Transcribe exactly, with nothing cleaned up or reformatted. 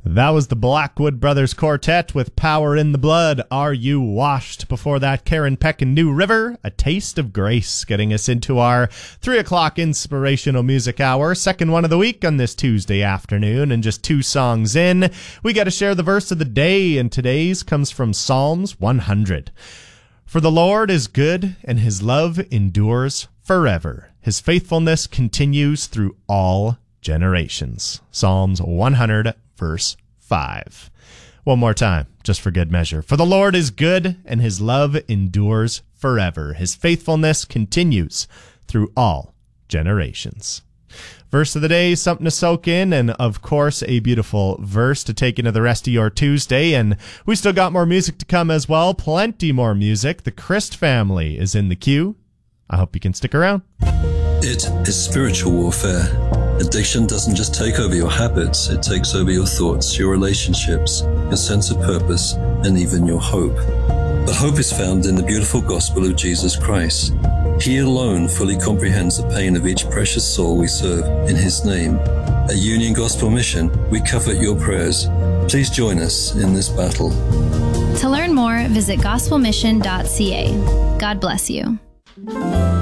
That was the Blackwood Brothers Quartet with Power in the Blood, Are You Washed? Before that, Karen Peck and New River, A Taste of Grace, getting us into our three o'clock inspirational music hour, second one of the week on this Tuesday afternoon, and just two songs in, we got to share the verse of the day, and today's comes from Psalms one hundred. For the Lord is good, and his love endures forever. His faithfulness continues through all generations. Psalms one hundred, verse five. One more time, just for good measure. For the Lord is good, and his love endures forever. His faithfulness continues through all generations. Verse of the day, something to soak in, and of course, a beautiful verse to take into the rest of your Tuesday. And we still got more music to come as well. Plenty more music. The Christ family is in the queue. I hope you can stick around. It is spiritual warfare. Addiction doesn't just take over your habits, it takes over your thoughts, your relationships, your sense of purpose, and even your hope. But hope is found in the beautiful gospel of Jesus Christ. He alone fully comprehends the pain of each precious soul we serve in his name. At Union Gospel Mission, we covet your prayers. Please join us in this battle. To learn more, visit gospel mission dot c a. God bless you.